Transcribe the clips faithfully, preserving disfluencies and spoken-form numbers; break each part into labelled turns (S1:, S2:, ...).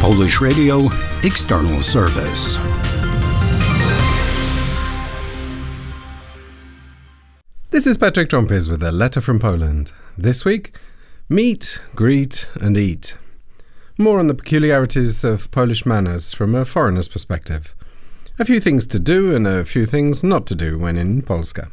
S1: Polish Radio External Service.
S2: This is Patrick Trompes with a letter from Poland. This week, meet, greet and eat. More on the peculiarities of Polish manners from a foreigner's perspective. A few things to do and a few things not to do when in Polska.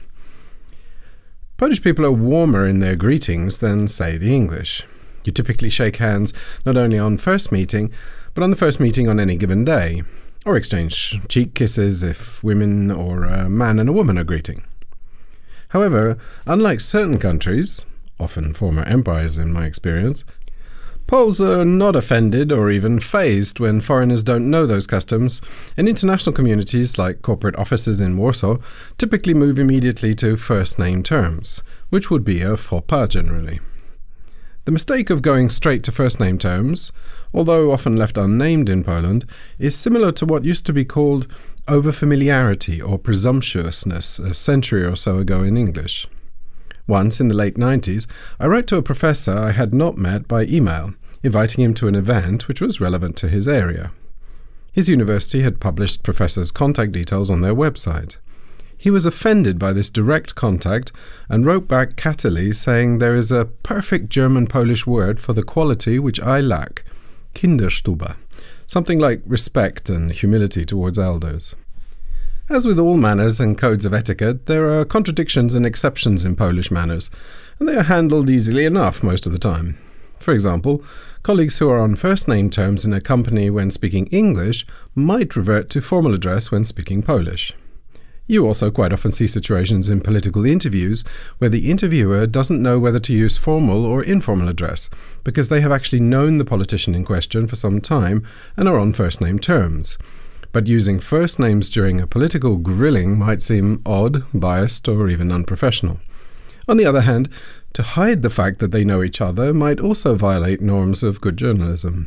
S2: Polish people are warmer in their greetings than, say, the English. You typically shake hands not only on first meeting, but on the first meeting on any given day, or exchange cheek kisses if women or a man and a woman are greeting. However, unlike certain countries, often former empires in my experience, Poles are not offended or even fazed when foreigners don't know those customs, and international communities like corporate offices in Warsaw typically move immediately to first-name terms, which would be a faux pas generally. The mistake of going straight to first-name terms, although often left unnamed in Poland, is similar to what used to be called overfamiliarity or presumptuousness a century or so ago in English. Once, in the late nineties, I wrote to a professor I had not met by email, inviting him to an event which was relevant to his area. His university had published professors' contact details on their website. He was offended by this direct contact and wrote back cattily saying there is a perfect German-Polish word for the quality which I lack, Kinderstube, something like respect and humility towards elders. As with all manners and codes of etiquette, there are contradictions and exceptions in Polish manners, and they are handled easily enough most of the time. For example, colleagues who are on first-name terms in a company when speaking English might revert to formal address when speaking Polish. You also quite often see situations in political interviews where the interviewer doesn't know whether to use formal or informal address because they have actually known the politician in question for some time and are on first-name terms. But using first names during a political grilling might seem odd, biased, or even unprofessional. On the other hand, to hide the fact that they know each other might also violate norms of good journalism.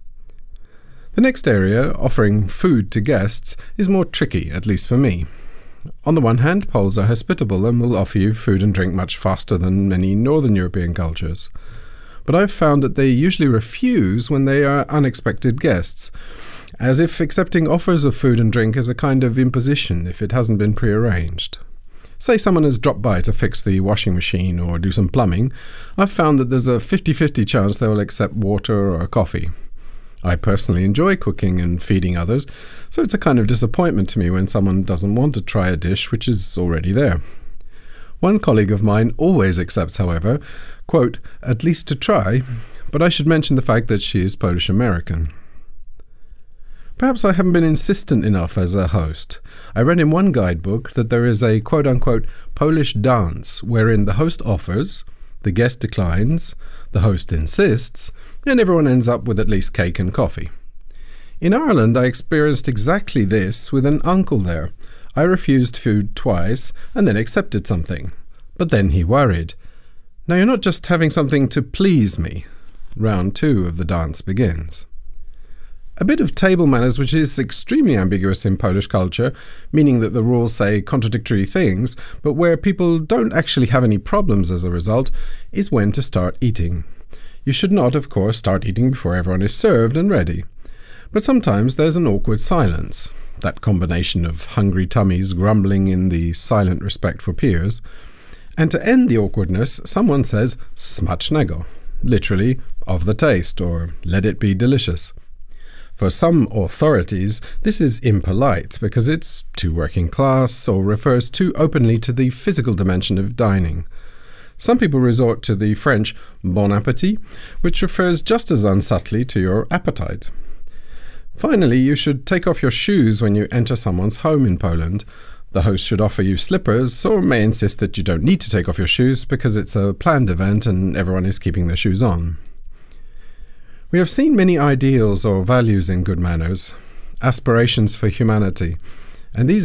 S2: The next area, offering food to guests, is more tricky, at least for me. On the one hand, Poles are hospitable and will offer you food and drink much faster than many Northern European cultures. But I've found that they usually refuse when they are unexpected guests, as if accepting offers of food and drink is a kind of imposition if it hasn't been prearranged. Say someone has dropped by to fix the washing machine or do some plumbing, I've found that there's a fifty-fifty chance they will accept water or coffee. I personally enjoy cooking and feeding others, so it's a kind of disappointment to me when someone doesn't want to try a dish which is already there. One colleague of mine always accepts, however, quote, at least to try, but I should mention the fact that she is Polish-American. Perhaps I haven't been insistent enough as a host. I read in one guidebook that there is a quote-unquote Polish dance wherein the host offers, the guest declines, the host insists, and everyone ends up with at least cake and coffee. In Ireland, I experienced exactly this with an uncle there. I refused food twice and then accepted something. But then he worried. Now you're not just having something to please me. Round two of the dance begins. A bit of table manners which is extremely ambiguous in Polish culture, meaning that the rules say contradictory things, but where people don't actually have any problems as a result, is when to start eating. You should not, of course, start eating before everyone is served and ready. But sometimes there's an awkward silence, that combination of hungry tummies grumbling in the silent respect for peers. And to end the awkwardness, someone says smacznego, literally, of the taste, or let it be delicious. For some authorities, this is impolite because it's too working class or refers too openly to the physical dimension of dining. Some people resort to the French bon appétit, which refers just as unsubtly to your appetite. Finally, you should take off your shoes when you enter someone's home in Poland. The host should offer you slippers or may insist that you don't need to take off your shoes because it's a planned event and everyone is keeping their shoes on. We have seen many ideals or values in good manners, aspirations for humanity, and these